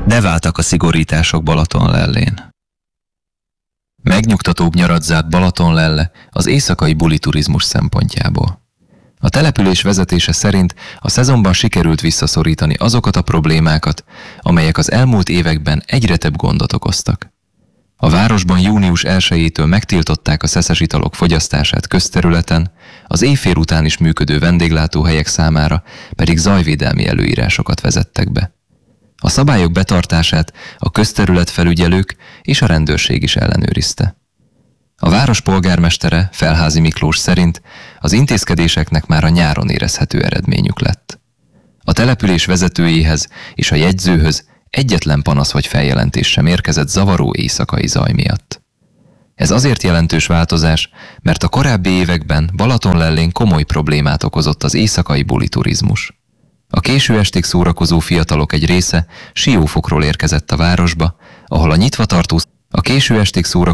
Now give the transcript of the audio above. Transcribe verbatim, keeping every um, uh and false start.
Beváltak a szigorítások Balatonlellén. Megnyugtatóbb nyarat zárt Balatonlelle az éjszakai buliturizmus szempontjából. A település vezetése szerint a szezonban sikerült visszaszorítani azokat a problémákat, amelyek az elmúlt években egyre több gondot okoztak. A városban június elsejétől megtiltották a szeszes italok fogyasztását közterületen, az éjfél után is működő vendéglátóhelyek számára pedig zajvédelmi előírásokat vezettek be. A szabályok betartását a közterületfelügyelők és a rendőrség is ellenőrizte. A város polgármestere, Felházi Miklós szerint az intézkedéseknek már a nyáron érezhető eredményük lett. A település vezetőjéhez és a jegyzőhöz egyetlen panasz vagy feljelentés sem érkezett zavaró éjszakai zaj miatt. Ez azért jelentős változás, mert a korábbi években Balatonlellén komoly problémát okozott az éjszakai buliturizmus. A késő estig szórakozó fiatalok egy része Siófokról érkezett a városba, ahol a nyitva tartó a késő estig szórakozó